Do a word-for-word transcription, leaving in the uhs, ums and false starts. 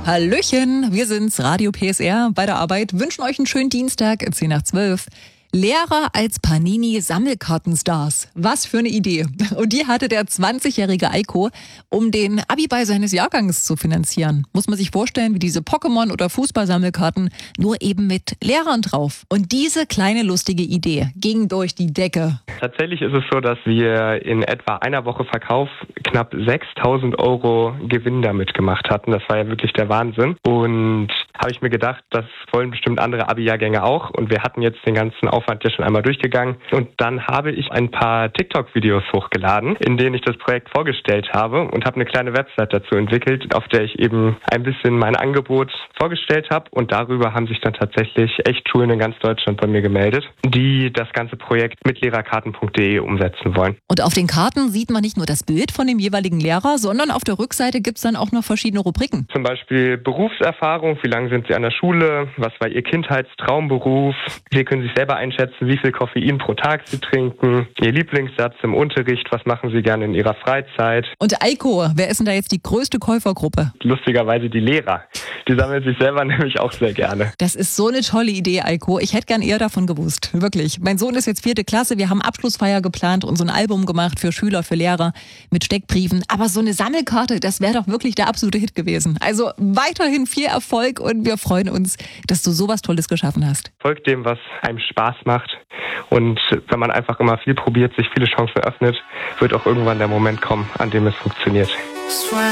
Hallöchen, wir sind's, Radio P S R bei der Arbeit, wünschen euch einen schönen Dienstag, zehn nach zwölf. Lehrer als Panini-Sammelkartenstars. Was für eine Idee. Und die hatte der zwanzigjährige Eiko, um den Abiball seines Jahrgangs zu finanzieren. Muss man sich vorstellen, wie diese Pokémon- oder Fußballsammelkarten, nur eben mit Lehrern drauf. Und diese kleine lustige Idee ging durch die Decke. Tatsächlich ist es so, dass wir in etwa einer Woche Verkauf knapp sechstausend Euro Gewinn damit gemacht hatten. Das war ja wirklich der Wahnsinn. Und habe ich mir gedacht, das wollen bestimmt andere Abi-Jahrgänge auch. Und wir hatten jetzt den ganzen Aufwand ja schon einmal durchgegangen. Und dann habe ich ein paar TikTok-Videos hochgeladen, in denen ich das Projekt vorgestellt habe und habe eine kleine Website dazu entwickelt, auf der ich eben ein bisschen mein Angebot vorgestellt habe. Und darüber haben sich dann tatsächlich echt Schulen in ganz Deutschland bei mir gemeldet, die das ganze Projekt mit lehrerkarten punkt de umsetzen wollen. Und auf den Karten sieht man nicht nur das Bild von dem jeweiligen Lehrer, sondern auf der Rückseite gibt es dann auch noch verschiedene Rubriken. Zum Beispiel Berufserfahrung, wie lange sind Sie an der Schule, was war Ihr Kindheitstraumberuf, Sie können sich selber einschätzen, wie viel Koffein pro Tag Sie trinken, Ihr Lieblingssatz im Unterricht, was machen Sie gerne in Ihrer Freizeit. Und Eiko, wer ist denn da jetzt die größte Käufergruppe? Lustigerweise die Lehrer. Die sammeln sich selber nämlich auch sehr gerne. Das ist so eine tolle Idee, Eiko. Ich hätte gern eher davon gewusst. Wirklich. Mein Sohn ist jetzt vierte Klasse. Wir haben Abschlussfeier geplant und so ein Album gemacht für Schüler, für Lehrer mit Steckbriefen. Aber so eine Sammelkarte, das wäre doch wirklich der absolute Hit gewesen. Also weiterhin viel Erfolg und wir freuen uns, dass du sowas Tolles geschaffen hast. Folgt dem, was einem Spaß macht. Und wenn man einfach immer viel probiert, sich viele Chancen öffnet, wird auch irgendwann der Moment kommen, an dem es funktioniert.